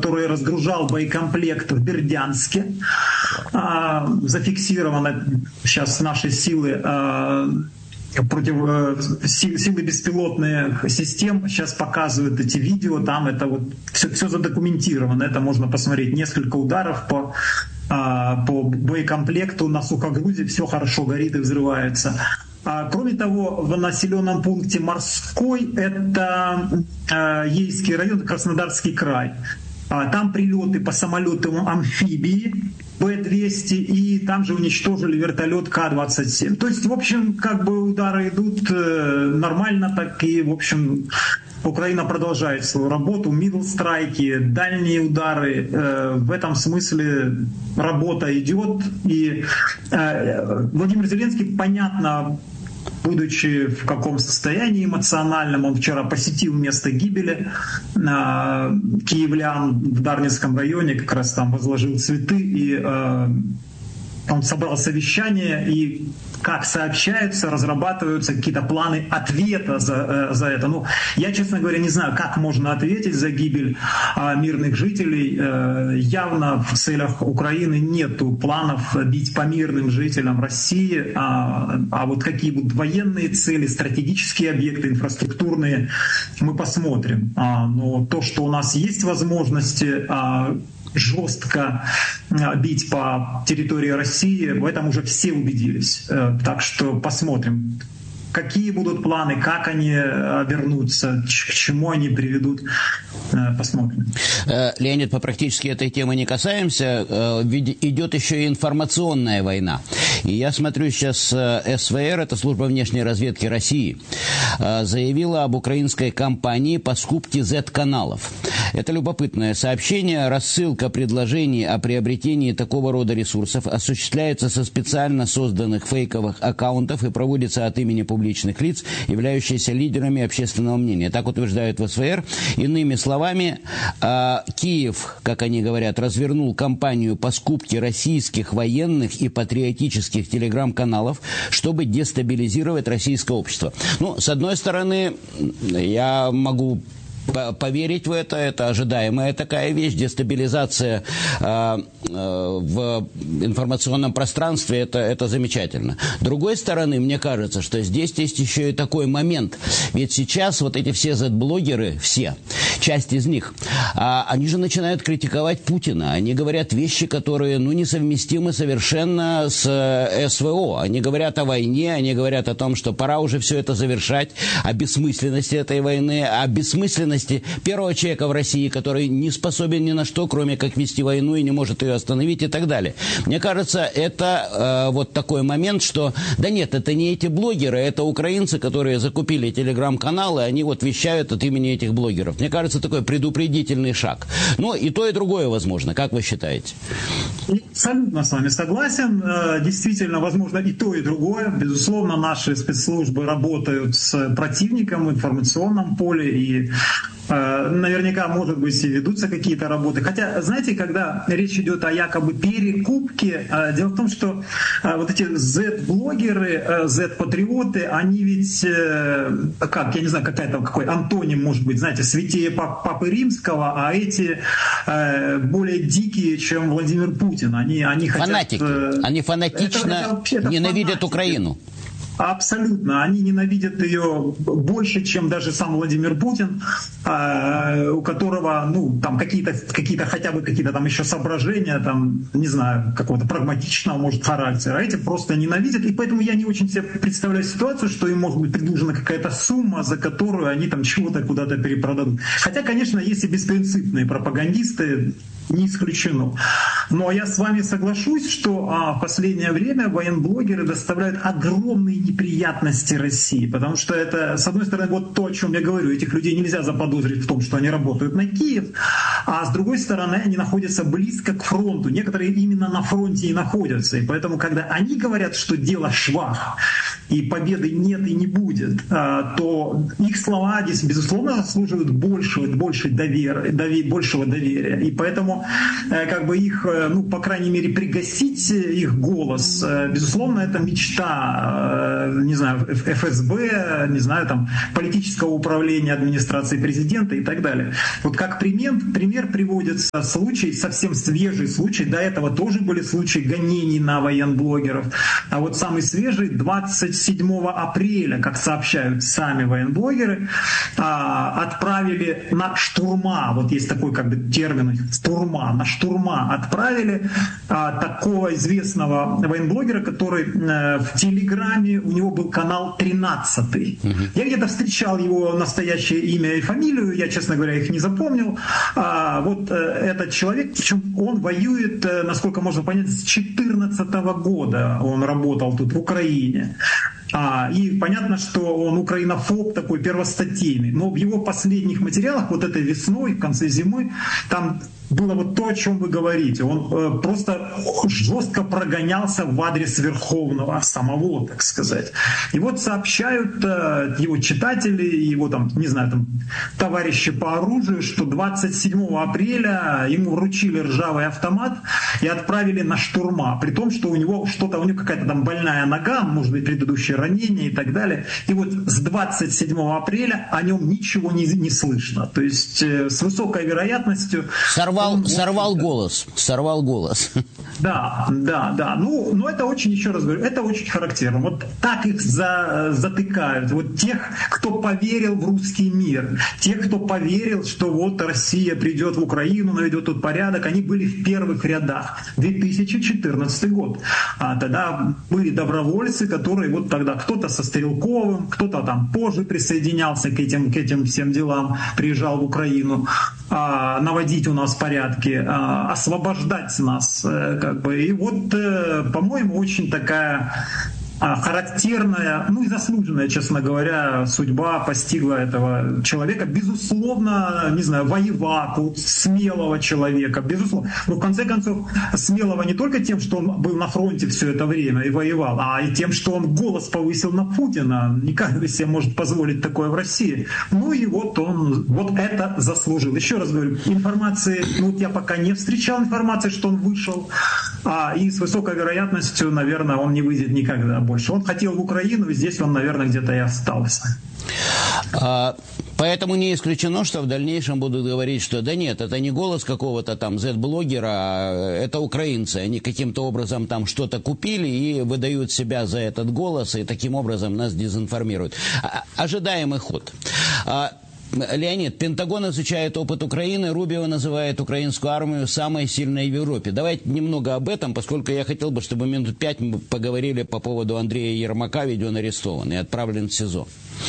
который разгружал боекомплект в Бердянске. Зафиксировано сейчас наши силы против силы беспилотных систем сейчас показывают эти видео, там это вот все задокументировано, это можно посмотреть, несколько ударов по боекомплекту на сухогрузе, все хорошо горит и взрывается. Кроме того, в населенном пункте Морской, это Ейский район, Краснодарский край, там прилеты по самолетам амфибии Б-200, и там же уничтожили вертолет К-27. То есть, в общем, как бы удары идут нормально, так и, в общем, Украина продолжает свою работу, мидл-страйки, дальние удары. В этом смысле работа идет. И Владимир Зеленский, понятно, будучи в каком состоянии эмоциональном, он вчера посетил место гибели киевлян в Дарницком районе, как раз там возложил цветы, и он собрал совещание, и, как сообщается, разрабатываются какие-то планы ответа за это. Ну, я, честно говоря, не знаю, как можно ответить за гибель мирных жителей. Явно в целях Украины нету планов бить по мирным жителям России, а вот какие будут военные цели, стратегические объекты, инфраструктурные, мы посмотрим. Но то, что у нас есть возможности жестко бить по территории России, в этом уже все убедились. Так что посмотрим, какие будут планы, как они обернутся, к чему они приведут. Посмотрим. Леонид, по практически этой темы не касаемся. Идет еще и информационная война. И я смотрю сейчас, СВР, это служба внешней разведки России, заявила об украинской кампании по скупке Z-каналов. Это любопытное сообщение. Рассылка предложений о приобретении такого рода ресурсов осуществляется со специально созданных фейковых аккаунтов и проводится от имени публичных лиц, являющихся лидерами общественного мнения. Так утверждают в СВР. Иными словами, Киев, как они говорят, развернул кампанию по скупке российских военных и патриотических телеграм-каналов, чтобы дестабилизировать российское общество. Ну, с одной стороны, я могу поверить в это ожидаемая такая вещь, дестабилизация в информационном пространстве, это замечательно. С другой стороны, мне кажется, что здесь есть еще и такой момент, ведь сейчас вот эти все Z-блогеры, все, часть из них, они же начинают критиковать Путина, они говорят вещи, которые, несовместимы совершенно с СВО, они говорят о войне, они говорят о том, что пора уже все это завершать, о бессмысленности этой войны, о бессмысленности первого человека в России, который не способен ни на что, кроме как вести войну и не может ее остановить и так далее. Мне кажется, это вот такой момент, что да нет, это не эти блогеры, это украинцы, которые закупили телеграм-каналы, они вот вещают от имени этих блогеров. Мне кажется, такой предупредительный шаг. Но и то, и другое возможно. Как вы считаете? Абсолютно с вами согласен. Действительно, возможно и то, и другое. Безусловно, наши спецслужбы работают с противником в информационном поле и наверняка, может быть, и ведутся какие-то работы. Хотя, знаете, когда речь идет о якобы перекупке, дело в том, что вот эти Z-блогеры, Z-патриоты, они ведь, я не знаю, какой антоним может быть, знаете, святее Папы Римского, а эти более дикие, чем Владимир Путин. Они хотят... Фанатики. Они фанатично ненавидят Украину. Абсолютно. Они ненавидят ее больше, чем даже сам Владимир Путин, у которого, там какие-то хотя бы какие-то там еще соображения, там, не знаю, какого-то прагматичного, может, характера. А эти просто ненавидят. И поэтому я не очень себе представляю ситуацию, что им может быть предложена какая-то сумма, за которую они там чего-то куда-то перепродадут. Хотя, конечно, есть и беспринципные пропагандисты, не исключено. Но я с вами соглашусь, что в последнее время военблогеры доставляют огромные неприятности России, потому что это, с одной стороны, вот то, о чем я говорю, этих людей нельзя заподозрить в том, что они работают на Киев, а с другой стороны, они находятся близко к фронту. Некоторые именно на фронте и находятся. И поэтому, когда они говорят, что дело швах, и победы нет и не будет, то их слова здесь, безусловно, заслуживают большего доверия. И поэтому как бы их, ну, по крайней мере, пригасить их голос, безусловно, это мечта, не знаю, ФСБ, не знаю, там, политического управления администрации президента и так далее. Вот как пример приводится случай, совсем свежий случай, до этого тоже были случаи гонений на военблогеров, а вот самый свежий 27 апреля, как сообщают сами военблогеры, отправили на штурма, вот есть такой как бы термин, на штурма отправили такого известного военблогера, который в Телеграме, у него был канал 13. Я где-то встречал его настоящее имя и фамилию, я, честно говоря, их не запомнил. Вот этот человек, причем он воюет, насколько можно понять, с 2014 года он работал тут в Украине. И понятно, что он украинофоб такой первостатейный. Но в его последних материалах, вот этой весной, в конце зимы, там было вот то, о чем вы говорите. Он просто жестко прогонялся в адрес Верховного, самого, так сказать. И вот сообщают его читатели, его там, не знаю, там, товарищи по оружию, что 27 апреля ему вручили ржавый автомат и отправили на штурма. При том, что у него какая-то там больная нога, может быть, предыдущее ранение и так далее. И вот с 27 апреля о нем ничего не слышно. То есть с высокой вероятностью... Сорвал голос. Да. Ну, это очень, еще раз говорю, это очень характерно. Вот так их затыкают. Вот тех, кто поверил в русский мир, тех, кто поверил, что вот Россия придет в Украину, наведет тут порядок, они были в первых рядах. 2014 год. Тогда были добровольцы, которые вот тогда кто-то со Стрелковым, кто-то там позже присоединялся к этим всем делам, приезжал в Украину наводить у нас порядки, освобождать нас, как бы. И вот, по-моему, очень такая характерная, ну и заслуженная, честно говоря, судьба постигла этого человека. Безусловно, не знаю, воеваку, смелого человека, безусловно. Но в конце концов, смелого не только тем, что он был на фронте все это время и воевал, а и тем, что он голос повысил на Путина. Не каждый себе может позволить такое в России. Ну и вот он вот это заслужил. Еще раз говорю, информации, ну вот я пока не встречал информации, что он вышел, и с высокой вероятностью, наверное, он не выйдет никогда больше. Он хотел в Украину, и здесь он, наверное, где-то и остался. Поэтому не исключено, что в дальнейшем будут говорить, что да нет, это не голос какого-то там Z-блогера, а это украинцы. Они каким-то образом там что-то купили и выдают себя за этот голос, и таким образом нас дезинформируют. Ожидаемый ход. Леонид, Пентагон изучает опыт Украины, Рубио называет украинскую армию самой сильной в Европе. Давайте немного об этом, поскольку я хотел бы, чтобы минут 5 мы поговорили по поводу Андрея Ермака, ведь он арестован и отправлен в СИЗО.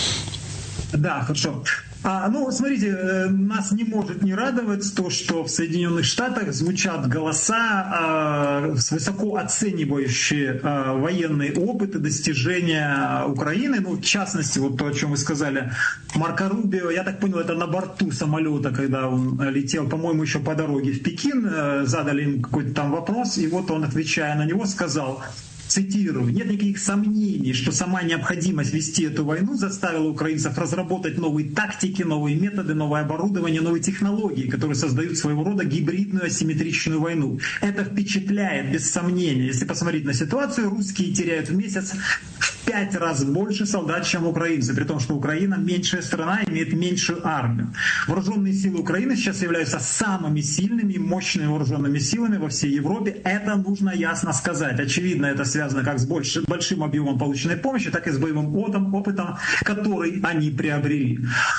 Да, хорошо. Ну, смотрите, нас не может не радовать то, что в Соединенных Штатах звучат голоса, высоко оценивающие военный опыт и достижения Украины. Ну, в частности, вот то, о чем вы сказали, Марко Рубио, я так понял, это на борту самолета, когда он летел, по-моему, еще по дороге в Пекин, задали ему какой-то там вопрос, и вот он, отвечая на него, сказал... Цитирую, нет никаких сомнений, что сама необходимость вести эту войну заставила украинцев разработать новые тактики, новые методы, новое оборудование, новые технологии, которые создают своего рода гибридную асимметричную войну. Это впечатляет, без сомнения. Если посмотреть на ситуацию, русские теряют в месяц в 5 раз больше солдат, чем украинцы, при том, что Украина меньшая страна, имеет меньшую армию. Вооруженные силы Украины сейчас являются самыми сильными и мощными вооруженными силами во всей Европе. Это нужно ясно сказать. Очевидно, это связано как с большим объемом полученной помощи, так и с боевым опытом, который они приобрели.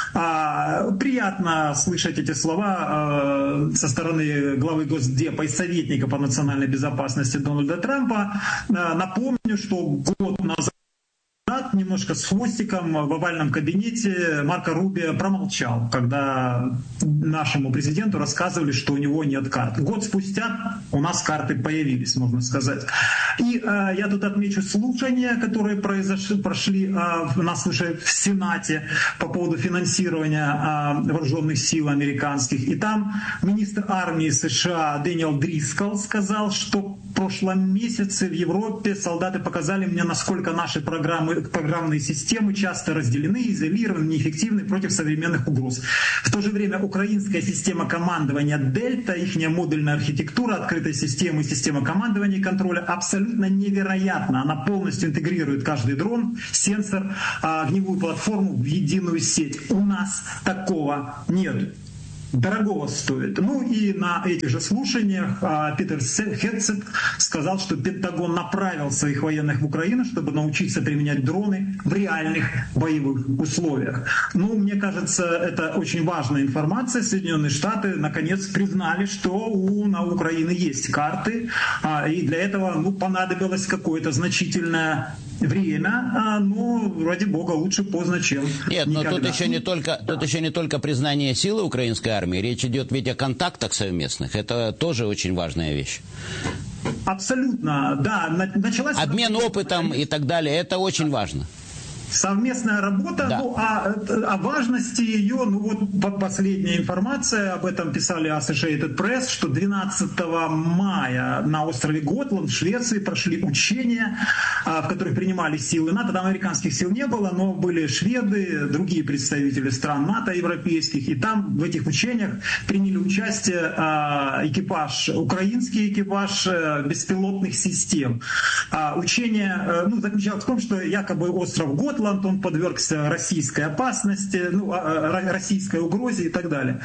Приятно слышать эти слова со стороны главы Госдепа и советника по национальной безопасности Дональда Трампа. Напомню, что год назад немножко с хвостиком в овальном кабинете Марко Рубио промолчал, когда нашему президенту рассказывали, что у него нет карт. Год спустя у нас карты появились, можно сказать. И я тут отмечу слушания, которые прошли у нас уже в Сенате по поводу финансирования вооруженных сил американских. И там министр армии США Дэниел Дрискл сказал, что в прошлом месяце в Европе солдаты показали мне, насколько наши программные системы часто разделены, изолированы, неэффективны против современных угроз. В то же время украинская система командования «Дельта», их модульная архитектура, открытая система и система командования и контроля абсолютно невероятна. Она полностью интегрирует каждый дрон, сенсор, огневую платформу в единую сеть. У нас такого нет. Дорогого стоит. Ну и на этих же слушаниях Питер Хетцет сказал, что Пентагон направил своих военных в Украину, чтобы научиться применять дроны в реальных боевых условиях. Ну, мне кажется, это очень важная информация. Соединенные Штаты наконец признали, что у Украины есть карты, и для этого понадобилось какое-то значительное время, но, ради бога, лучше поздно, чем Нет, но никогда. тут еще не только признание силы украинской армии, речь идет ведь о контактах совместных, это тоже очень важная вещь. Абсолютно, да. Началась обмен опытом и так далее, это очень важно. Совместная работа, да. О важности ее, последняя информация, об этом писали Associated Press, что 12 мая на острове Готланд в Швеции прошли учения, в которых принимали силы НАТО. Там американских сил не было, но были шведы, другие представители стран НАТО европейских, и там в этих учениях приняли участие украинский экипаж беспилотных систем. Учение заключалось в том, что якобы остров Готланд, он подвергся российской опасности, российской угрозе и так далее.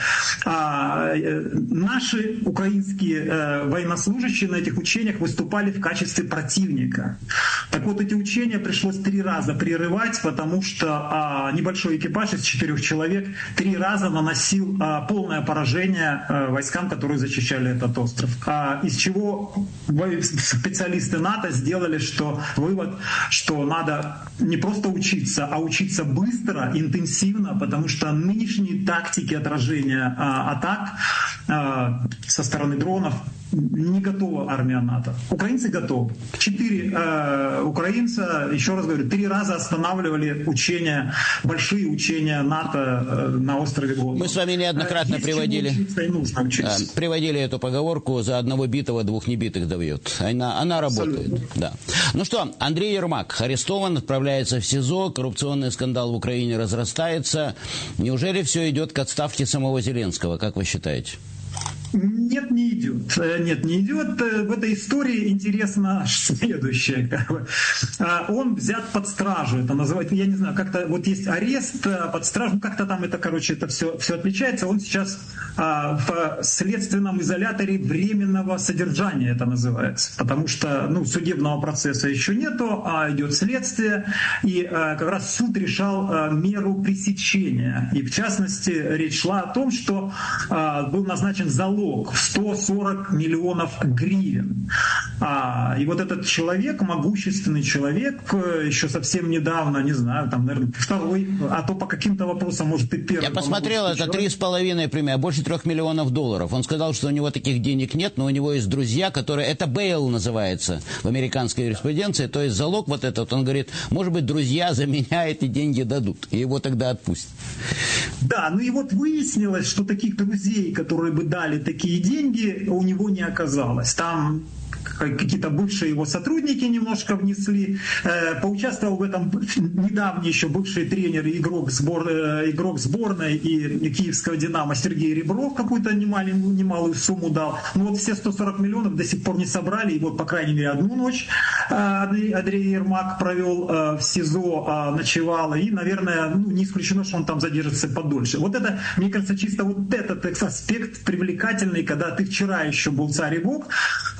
Наши украинские военнослужащие на этих учениях выступали в качестве противника. Так вот, эти учения пришлось 3 раза прерывать, потому что небольшой экипаж из 4 человек 3 раза наносил полное поражение войскам, которые защищали этот остров. Из чего специалисты НАТО сделали вывод, что надо не просто учиться, а учиться быстро, интенсивно, потому что нынешние тактики отражения атак со стороны дронов не готова армия НАТО. Украинцы готовы. 4 украинца, еще раз говорю, 3 раза останавливали учения, большие учения НАТО на острове Готланд. Мы с вами неоднократно приводили эту поговорку: за одного битого 2 небитых добьет. Она работает. Да. Ну что, Андрей Ермак арестован, отправляется в СИЗО, коррупционный скандал в Украине разрастается. Неужели все идет к отставке самого Зеленского, как вы считаете? Нет, не идет. Нет, не идет. В этой истории интересно следующее. Он взят под стражу. Это называется, я не знаю, как-то вот есть арест под стражу, как-то там это все отличается. Он сейчас в следственном изоляторе временного содержания, это называется. Потому что судебного процесса еще нету, а идет следствие. И как раз суд решал меру пресечения. И в частности, речь шла о том, что был назначен залог в 140 миллионов гривен. И вот этот человек, могущественный человек, еще совсем недавно, не знаю, там, наверное, второй, а то по каким-то вопросам, может, и первый. Я посмотрел, это 3,5 премия, больше $3 миллионов. Он сказал, что у него таких денег нет, но у него есть друзья, которые... Это бейл называется в американской юриспруденции, то есть залог вот этот, он говорит, может быть, друзья за меня эти деньги дадут, и его тогда отпустят. Да, и вот выяснилось, что таких друзей, которые бы дали такие деньги, у него не оказалось. Там какие-то бывшие его сотрудники немножко внесли. Поучаствовал в этом недавний еще бывший тренер и игрок сборной и киевского «Динамо» Сергей Ребров какую-то немалую сумму дал. Но вот все 140 миллионов до сих пор не собрали. И вот, по крайней мере, одну ночь Андрей Ермак провел в СИЗО, ночевал. И, наверное, не исключено, что он там задержится подольше. Вот это, мне кажется, чисто вот этот аспект привлекательный, когда ты вчера еще был царь и бог,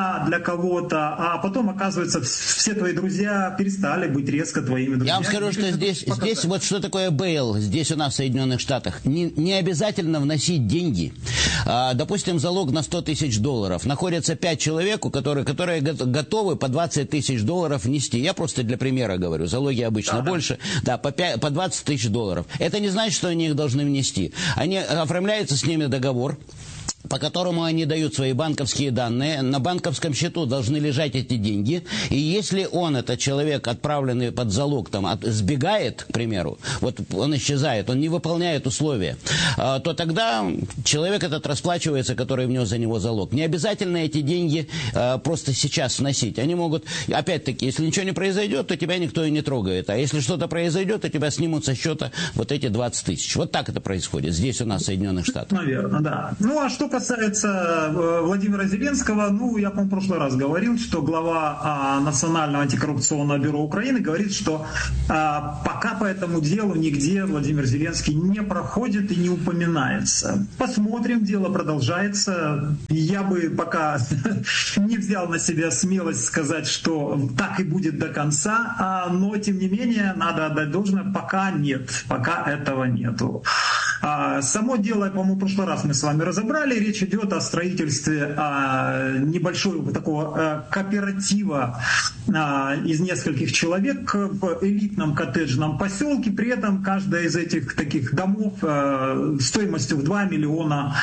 для кого-то, а потом, оказывается, все твои друзья перестали быть резко твоими друзьями. Я вам скажу, что здесь вот что такое бейл, здесь у нас в Соединенных Штатах. Не обязательно вносить деньги. Допустим, залог на $100 тысяч. Находятся 5 человек, которые готовы по $20 тысяч внести. Я просто для примера говорю. Залоги обычно больше. Да, по $20 тысяч. Это не значит, что они их должны внести. Оформляется с ними договор, по которому они дают свои банковские данные. На банковском счету должны лежать эти деньги. И если он, этот человек, отправленный под залог, сбегает, к примеру, вот он исчезает, он не выполняет условия, то тогда человек этот расплачивается, который внес за него залог. Не обязательно эти деньги просто сейчас вносить. Они могут, опять-таки, если ничего не произойдет, то тебя никто и не трогает. А если что-то произойдет, то тебя снимут со счета вот эти 20 тысяч. Вот так это происходит здесь у нас в Соединенных Штатах. Наверное, да. Ну, а что касается Владимира Зеленского, я, по-моему, в прошлый раз говорил, что глава Национального антикоррупционного бюро Украины говорит, что пока по этому делу нигде Владимир Зеленский не проходит и не упоминается. Посмотрим, дело продолжается. Я бы пока не взял на себя смелость сказать, что так и будет до конца, но, тем не менее, надо отдать должное, пока нет, пока этого нету. Само дело, по-моему, в прошлый раз мы с вами разобрали. Речь идет о строительстве небольшого такого кооператива из нескольких человек в элитном коттеджном поселке. При этом каждая из этих таких домов стоимостью в $2 миллиона.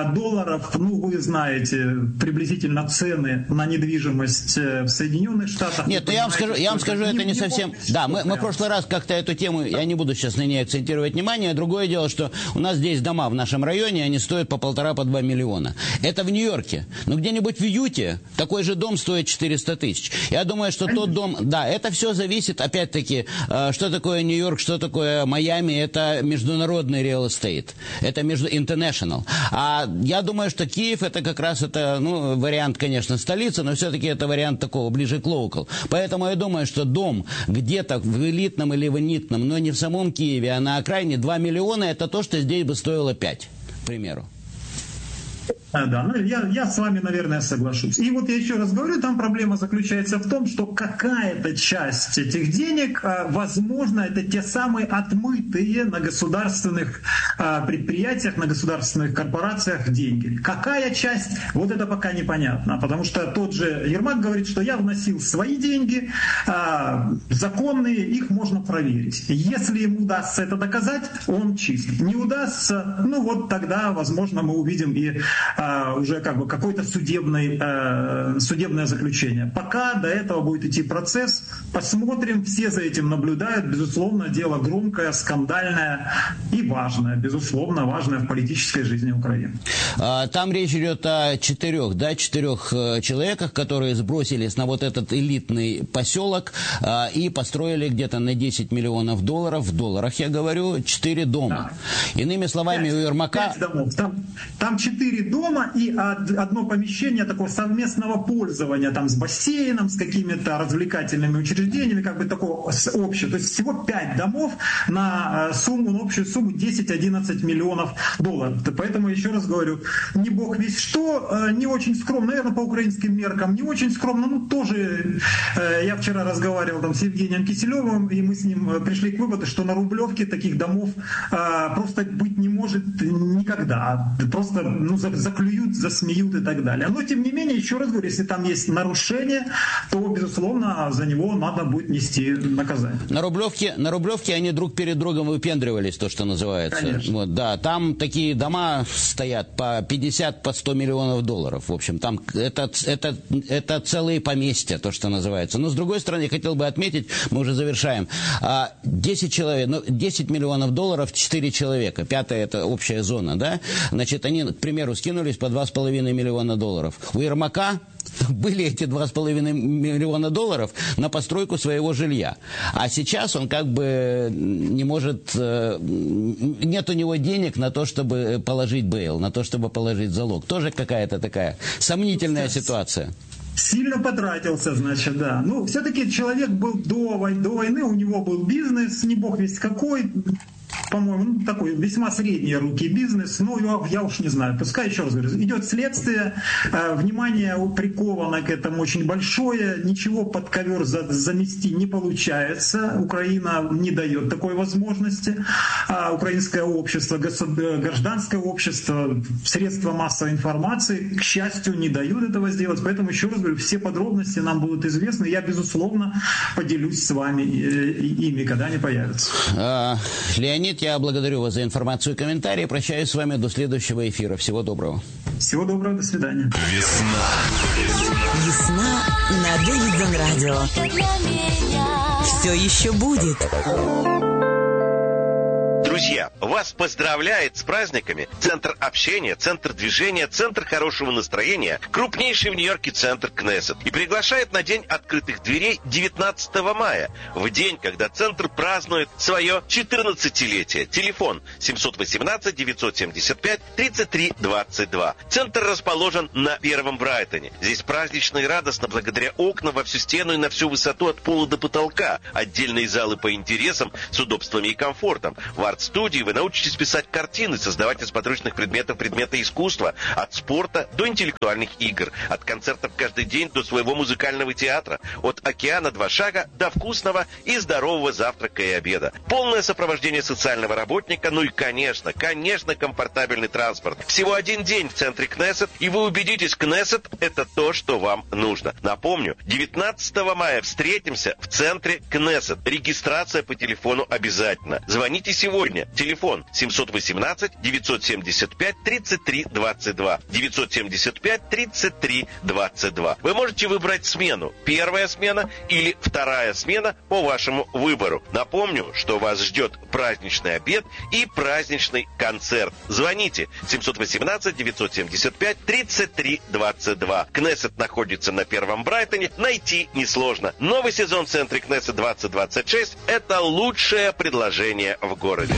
Вы знаете приблизительно цены на недвижимость в Соединенных Штатах. Нет, я вам скажу, это не совсем... Да, мы в прошлый раз как-то эту тему, я не буду сейчас на ней акцентировать внимание. Другое дело, что у нас здесь дома в нашем районе, они стоят по 1,5-2 миллиона. Это в Нью-Йорке. Но где-нибудь в Юте такой же дом стоит 400 тысяч. Я думаю, что тот дом... Да, это все зависит, опять-таки, что такое Нью-Йорк, что такое Майами. Это международный real estate. Это international. А я думаю, что Киев это как раз вариант, конечно, столицы, но все-таки это вариант такого, ближе к local. Поэтому я думаю, что дом где-то в элитном или в элитном, но не в самом Киеве, а на окраине 2 миллиона, это то, что здесь бы стоило 5, к примеру. Да, я с вами, наверное, соглашусь. И вот я еще раз говорю, там проблема заключается в том, что какая-то часть этих денег, возможно, это те самые отмытые на государственных предприятиях, на государственных корпорациях деньги. Какая часть, вот это пока непонятно, потому что тот же Ермак говорит, что я вносил свои деньги, законные, их можно проверить. Если ему удастся это доказать, он чист. Не удастся, тогда, возможно, мы увидим и уже какое-то судебное заключение. Пока до этого будет идти процесс, посмотрим, все за этим наблюдают. Безусловно, дело громкое, скандальное и важное, безусловно, важное в политической жизни Украины. Там речь идет о 4 человеках, которые сбросились на вот этот элитный поселок и построили где-то на $10 миллионов, в долларах я говорю, 4 дома. Да. Иными словами, у Ермака... 5 домов. Там 4 дома и одно помещение такого совместного пользования, там с бассейном, с какими-то развлекательными учреждениями, такого общего. То есть всего 5 домов на общую сумму $10-11 миллионов. Поэтому, еще раз говорю, не бог весь что, не очень скромно, наверное, по украинским меркам, не очень скромно, тоже я вчера разговаривал с Евгением Киселевым, и мы с ним пришли к выводу, что на Рублевке таких домов просто быть не может никогда. Просто заклюют, засмеют и так далее. Но, тем не менее, еще раз говорю, если там есть нарушение, то, безусловно, за него надо будет нести наказание. На Рублевке они друг перед другом выпендривались, то, что называется. Вот, да, там такие дома стоят по 50, по 100 миллионов долларов. В общем, там это целые поместья, то, что называется. Но, с другой стороны, я хотел бы отметить, мы уже завершаем, 10 человек, 10 миллионов долларов, 4 человека. 5-я это общая зона, да? Значит, они, к примеру, скинулись по $2,5 миллиона. У Ермака были эти $2,5 миллиона на постройку своего жилья. А сейчас он не может, нет у него денег на то, чтобы положить бейл, на то, чтобы положить залог. Тоже какая-то такая сомнительная ситуация. Сильно потратился, значит, да. Все-таки человек был до войны, у него был бизнес, не бог весть какой. по-моему, такой весьма средней руки бизнес. Ну, я уж не знаю. Пускай, еще раз говорю, идет следствие, внимание приковано к этому очень большое, ничего под ковер замести не получается. Украина не дает такой возможности. Украинское общество, гражданское общество, средства массовой информации, к счастью, не дают этого сделать. Поэтому, еще раз говорю, все подробности нам будут известны. Я, безусловно, поделюсь с вами ими, когда они появятся. Леонид, я благодарю вас за информацию и комментарии. Прощаюсь с вами до следующего эфира. Всего доброго. Всего доброго, до свидания. Весна на Дэвидом радио. Все еще будет. Друзья, вас поздравляет с праздниками Центр общения, Центр движения, Центр хорошего настроения, крупнейший в Нью-Йорке центр Кнессет. И приглашает на День открытых дверей 19 мая, в день, когда Центр празднует свое 14-летие. Телефон 718-975-3322. Центр расположен на Первом Брайтоне. Здесь празднично и радостно благодаря окнам во всю стену и на всю высоту от пола до потолка. Отдельные залы по интересам с удобствами и комфортом. В арт-студии вы научитесь писать картины, создавать из подручных предметов предметы искусства, от спорта до интеллектуальных игр, от концертов каждый день до своего музыкального театра, от океана 2 шага до вкусного и здорового завтрака и обеда. Полное сопровождение социального работника, ну и, конечно, комфортабельный транспорт. Всего один день в центре Кнессет, и вы убедитесь, Кнессет – это то, что вам нужно. Напомню, 19 мая встретимся в центре Кнессет. Регистрация по телефону обязательно. Звоните сегодня. Телефон 718-975-3322. 975-3322. Вы можете выбрать смену. Первая смена или вторая смена по вашему выбору. Напомню, что вас ждет праздничный обед и праздничный концерт. Звоните 718-975-3322. Кнессет находится на Первом Брайтоне. Найти несложно. Новый сезон в центре Кнессет 2026 – это лучшее предложение в городе.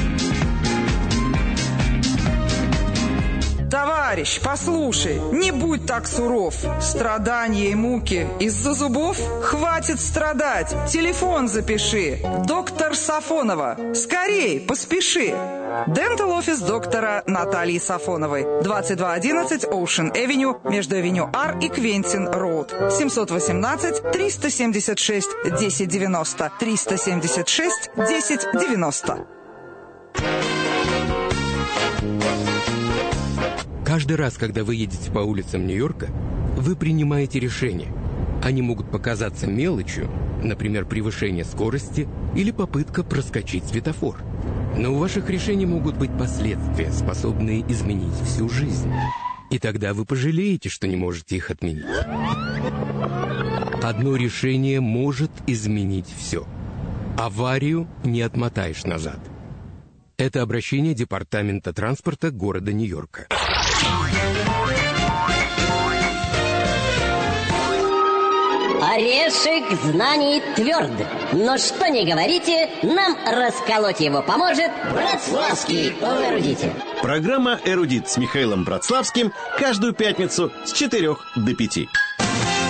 Товарищ, послушай, не будь так суров. Страдания и муки из-за зубов? Хватит страдать. Телефон запиши. Доктор Сафонова. Скорей, поспеши. Дентал офис доктора Натальи Сафоновой. 2211 Ocean Avenue между Авеню Ар и Квентин Роуд. 718-376-1090. 376-1090. Каждый раз, когда вы едете по улицам Нью-Йорка, вы принимаете решения. Они могут показаться мелочью, например, превышение скорости или попытка проскочить светофор. Но у ваших решений могут быть последствия, способные изменить всю жизнь. И тогда вы пожалеете, что не можете их отменить. Одно решение может изменить все. Аварию не отмотаешь назад. Это обращение Департамента транспорта города Нью-Йорка. Орешек знаний тверд, но что ни говорите, нам расколоть его поможет Братславский эрудит. Программа «Эрудит» с Михаилом Братславским каждую пятницу с 4 до 5.